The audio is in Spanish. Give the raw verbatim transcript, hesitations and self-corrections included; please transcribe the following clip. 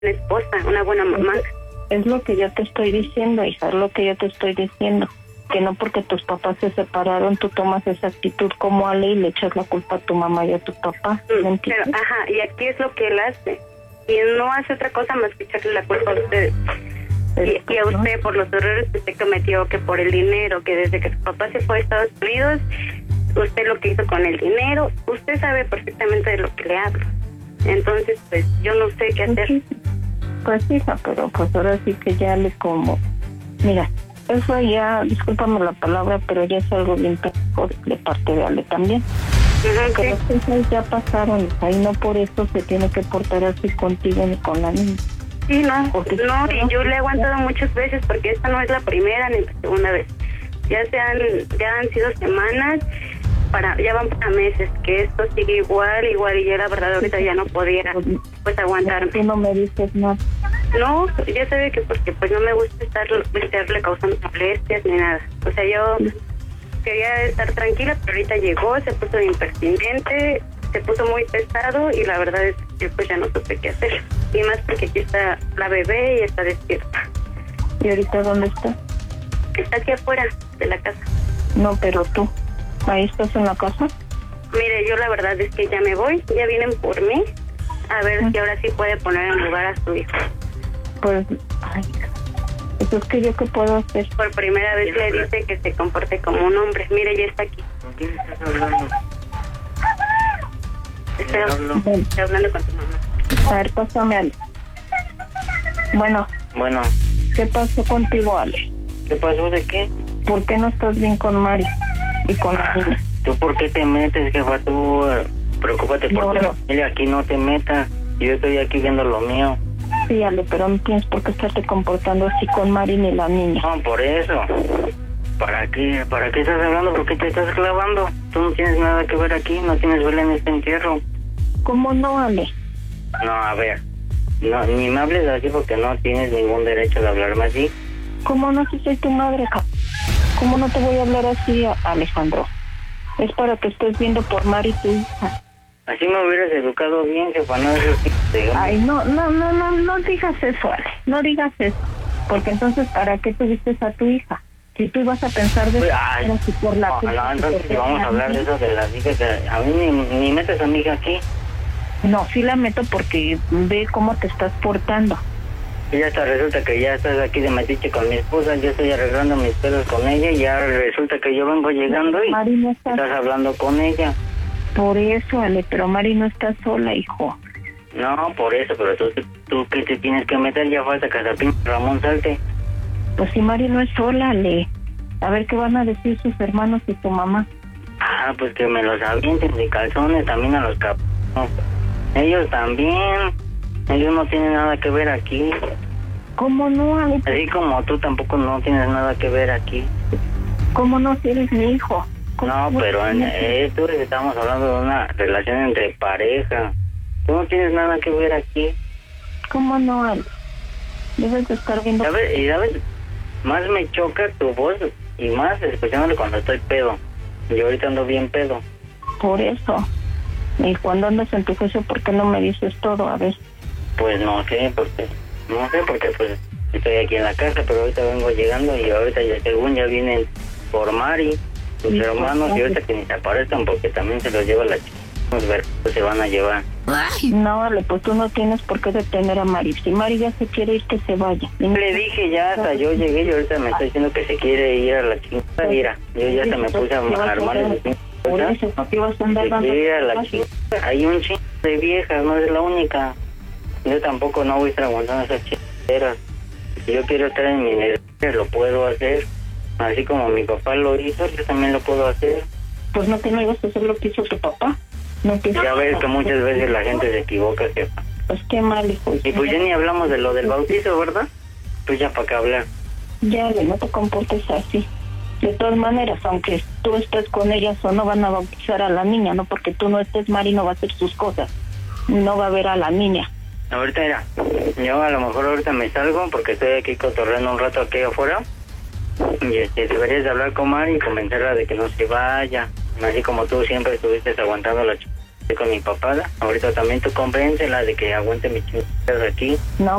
esposa, una buena mamá. Es lo que yo te estoy diciendo, hija, es lo que yo te estoy diciendo. Que no porque tus papás se separaron, tú tomas esa actitud como Ale y le echas la culpa a tu mamá y a tu papá. Mm, pero, ajá, y aquí es lo que él hace. Y no hace otra cosa más que echarle la culpa a ustedes. Y, y a usted por los errores que usted cometió, que por el dinero, que desde que su papá se fue a Estados Unidos, usted lo que hizo con el dinero, usted sabe perfectamente de lo que le hablo. Entonces, pues, yo no sé qué hacer. Pues, hija, pero pues ahora sí que ya le como... Mira, eso ya, discúlpame la palabra, pero ya es algo bien pendejo de parte de Ale también. Uh-huh, que sí. Las cosas ya pasaron, hija, y no por eso se tiene que portar así contigo ni con la niña. Sí, no, porque no, y yo le he aguantado muchas veces porque esta no es la primera ni la segunda vez. Ya se han, ya han sido semanas, para, ya van para meses, que esto sigue igual, igual, y yo la verdad ahorita ya no podía, pues, aguantarme. Tú no me dices nada. No, ya sabe que porque pues no me gusta estar, estarle causando molestias ni nada. O sea, yo quería estar tranquila, pero ahorita llegó, se puso impertinente, se puso muy pesado y la verdad es que pues ya no supe qué hacer. Y más porque aquí está la bebé y está despierta. ¿Y ahorita dónde está? Está aquí afuera de la casa. No, pero tú, ¿ahí estás en la casa? Mire, yo la verdad es que ya me voy, ya vienen por mí, a ver si ahora sí puede poner en lugar a su hijo. Pues, ay, eso es que yo qué puedo hacer. Por primera vez le dice que se comporte como un hombre. Mire, ya está aquí. ¿Con quién estás hablando? Estoy, estoy hablando con tu mamá. A ver, pásame, Ale. Bueno. Bueno. ¿Qué pasó contigo, Ale? ¿Qué pasó de qué? ¿Por qué no estás bien con Mari y con la niña? ¿Tú por qué te metes, jefa? Tú uh, preocúpate por no, tu no. familia, aquí no te metas. Yo estoy aquí viendo lo mío. Sí, Ale, pero no tienes por qué estarte comportando así con Mari ni la niña. No, por eso. ¿Para qué? ¿Para qué estás hablando? ¿Por qué te estás clavando? Tú no tienes nada que ver aquí, no tienes vela en este entierro. ¿Cómo no, Ale? No, a ver, no, ni me hables así porque no tienes ningún derecho de hablarme así. ¿Cómo no, si soy tu madre? ¿Cómo no te voy a hablar así, Alejandro? Es para que estés viendo por Mari, tu hija. Así me hubieras educado bien, jefa, no es así, digamos. Ay, no, no, no, no, no digas eso, Ale, no digas eso. Porque entonces, ¿para qué tuviste a tu hija? Si tú ibas a pensar de eso, Ay, si por la no, no, entonces si vamos a hablar de eso de las hijas, que a mí ni, ni metes a mi hija aquí. No, sí la meto porque ve cómo te estás portando. Y ya hasta resulta que ya estás aquí de metiche con mi esposa, yo estoy arreglando mis pedos con ella y ya resulta que yo vengo llegando y Mari no está... estás hablando con ella. Por eso, Ale, pero Mari no está sola, hijo. No, por eso, pero tú, tú que te tienes que meter, ya falta que hasta pinche Ramón salte. Pues si Mari no es sola, Ale. A ver qué van a decir sus hermanos y tu mamá. Ah, pues que me los avienten de calzones también a los capos. Ellos también. Ellos no tienen nada que ver aquí. ¿Cómo no, Ale? Así como tú tampoco no tienes nada que ver aquí. ¿Cómo no, si eres mi hijo? No, pero en esto estamos hablando de una relación entre pareja. Tú no tienes nada que ver aquí. ¿Cómo no, Ale? Debes de estar viendo... ¿Sabes? Y sabes, más me choca tu voz y más escuchándole cuando estoy pedo. Yo ahorita ando bien pedo. Por eso. Y cuando andas en tu juicio, ¿por qué no me dices todo? A ver. Pues no sé, porque... No sé, porque pues estoy aquí en la casa, pero ahorita vengo llegando y ahorita ya según ya vienen por Mari, sus hermanos, y ahorita que ni se aparezcan porque también se los lleva la chica. Vamos a ver, pues se van a llevar. No, Ale, pues tú no tienes por qué detener a Mari. Si Mari ya se quiere ir, que se vaya. Le dije ya, hasta yo llegué y ahorita me está diciendo que se quiere ir a la chingada. Mira, yo ya se me puse a armar ese por eso, ¿para qué vas a andar dando? Se quiere ir a la chingada. Hay un chingo de viejas, no es la única. Yo tampoco no voy a estar aguantando esas chingaderas. Si yo quiero estar en mi negocio, lo puedo hacer. Así como mi papá lo hizo, yo también lo puedo hacer. Pues no te negas a hacer lo que hizo tu papá. No te... Ya ves que muchas veces la gente se equivoca, jefa. Pues qué mal, hijo. Y pues ya ni hablamos de lo del bautizo, ¿verdad? Pues ya para qué hablar. Ya, Ale, no te comportes así. De todas maneras, aunque tú estés con ellas o no, van a bautizar a la niña, no porque tú no estés, Mari no va a hacer sus cosas. No va a ver a la niña. Ahorita era, yo a lo mejor ahorita me salgo porque estoy aquí cotorreando un rato aquí afuera. Y este, deberías de hablar con Mari y convencerla de que no se vaya. Así como tú siempre estuviste aguantando la ch... con mi papá. Ahorita también tú convéncela de que aguante mi chingadas aquí. No,